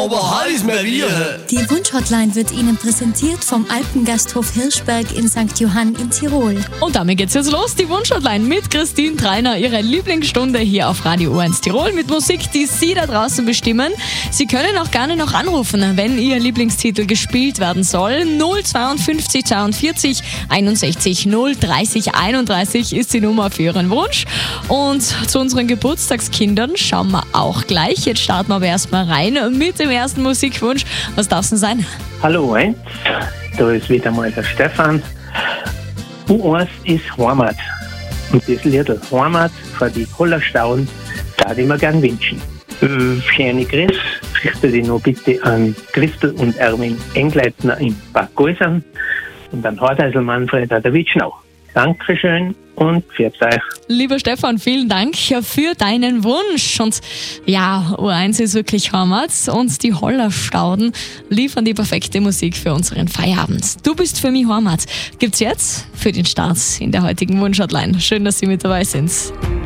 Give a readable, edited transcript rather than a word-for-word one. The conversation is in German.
aber heiß mehr wir. Die Wunschhotline wird Ihnen präsentiert vom Alpengasthof Hirschberg in St. Johann in Tirol. Und damit geht's jetzt los, die Wunschhotline mit Christine Treiner, ihre Lieblingsstunde hier auf Radio O1 Tirol mit Musik, die Sie da draußen bestimmen. Sie können auch gerne noch anrufen, wenn Ihr Lieblingstitel gespielt werden soll. 052 42 61 030 31 ist die Nummer für Ihren Wunsch. Und zu unseren Geburtstagskindern schauen wir auch gleich. Jetzt starten wir aber erstmal rein mit dem ersten Musikwunsch. Was darf es denn sein? Hallo eins, da ist wieder mal der Stefan. U1 ist Heimat. Und das Lied Heimat von die Hollerstauden darf ich mir gern wünschen. Schöne Grüße richte die noch bitte an Christel und Erwin Engleitner in Bad Gäusern und an Horteisel Manfred an der Witschnau. Dankeschön und pfiat euch. Lieber Stefan, vielen Dank für deinen Wunsch. Und ja, U1 ist wirklich Heimat und die Hollerstauden liefern die perfekte Musik für unseren Feierabend. Du bist für mich Heimat. Gibt's jetzt für den Start in der heutigen Wunschhotline. Schön, dass Sie mit dabei sind.